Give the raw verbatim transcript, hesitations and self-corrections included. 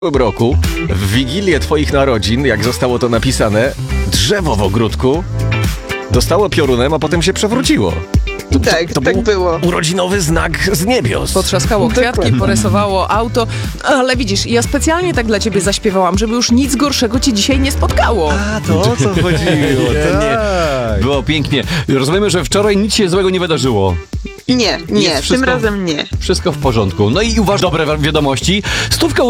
W tym roku, w Wigilię twoich narodzin, jak zostało to napisane, drzewo w ogródku dostało piorunem, a potem się przewróciło. To, Tak, to, to tak był było. urodzinowy znak z niebios. Potrzaskało kwiatki, porysowało auto, ale widzisz, ja specjalnie tak dla ciebie zaśpiewałam, żeby już nic gorszego cię dzisiaj nie spotkało. A, to o co chodziło, tak. Było pięknie. Rozumiemy, że wczoraj nic się złego nie wydarzyło. Nie, nie, Jest tym wszystko- razem nie. Wszystko w porządku. No i uważ dobre wiadomości. Stówka